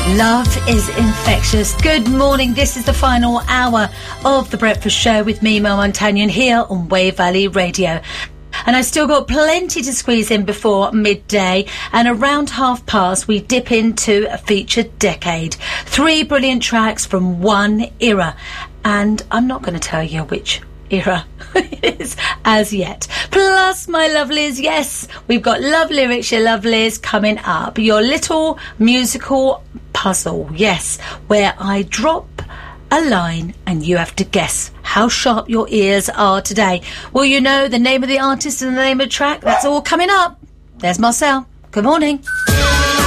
Love is infectious. Good morning. This is the final hour of The Breakfast Show with me, Mel Montagnon, here on Wave Valley Radio. And I've still got plenty to squeeze in before midday. And around 5:30, we dip into a featured decade. 3 brilliant tracks from one era. And I'm not going to tell you which era it is as yet. Plus, my lovelies, yes, we've got Love Lyrics, your lovelies, coming up. Your little musical puzzle, yes, where I drop a line and you have to guess how sharp your ears are today. Will you know the name of the artist and the name of the track? That's all coming up. There's Marcel. Good morning.